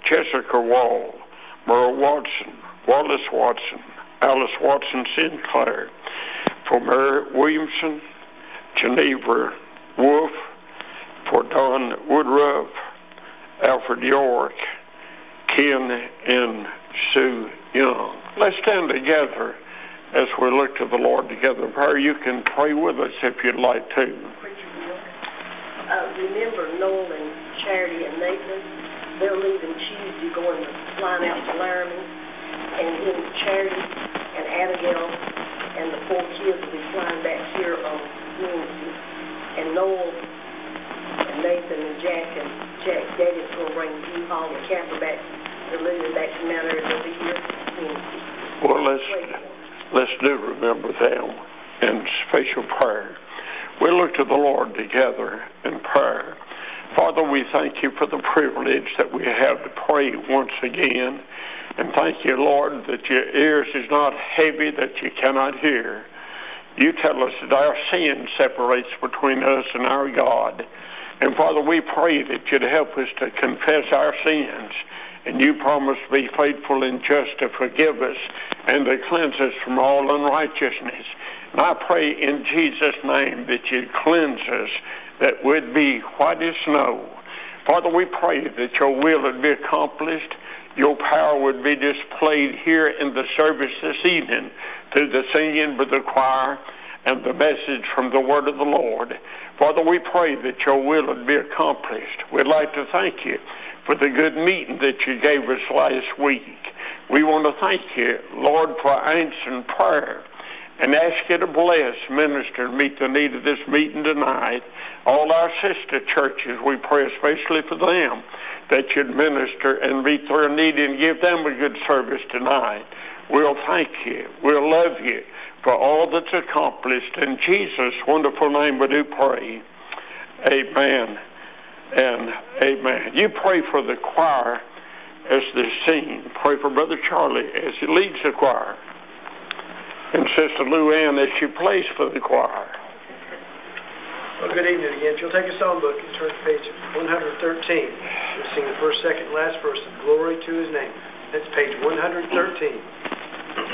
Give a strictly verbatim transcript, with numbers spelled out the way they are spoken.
Jessica Wall, Merle Watson, Wallace Watson, Alice Watson Sinclair, for Mary Williamson, Geneva Wolf, for Don Woodruff, Alfred York, Ken and Sue Young. Let's stand together as we look to the Lord together in prayer. You can pray with us if you'd like to. Uh, remember Noel and Charity and Nathan. They're leaving Tuesday, going to flying out to Laramie, and then Charity and Abigail and the four kids will be flying back here on Wednesday. And Noel and Nathan and Jack and Jack's daddy's going to bring U-Haul and camper back. They're leaving back to Mount Airy. They'll be here Wednesday. Well, let's let's do remember them in special prayer. We look to the Lord together in prayer. Father, we thank you for the privilege that we have to pray once again. And thank you, Lord, that your ears is not heavy, that you cannot hear. You tell us that our sin separates between us and our God. And Father, we pray that you'd help us to confess our sins. And you promise to be faithful and just to forgive us and to cleanse us from all unrighteousness. And I pray in Jesus' name that you'd cleanse us, that we'd be white as snow. Father, we pray that your will would be accomplished, your power would be displayed here in the service this evening through the singing with the choir and the message from the word of the Lord. Father, we pray that your will would be accomplished. We'd like to thank you for the good meeting that you gave us last week. We want to thank you, Lord, for answering prayer and ask you to bless, minister, and meet the need of this meeting tonight. All our sister churches, we pray especially for them, that you'd minister and meet their need and give them a good service tonight. We'll thank you. We'll love you for all that's accomplished. In Jesus' wonderful name we do pray. Amen and amen. You pray for the choir as they sing. Pray for Brother Charlie as he leads the choir. And Sister Lou Ann as she plays for the choir. Well, good evening again. If you'll take a songbook and turn to page one thirteen. We'll sing the first, second, and last verse of Glory to His Name. That's page one thirteen.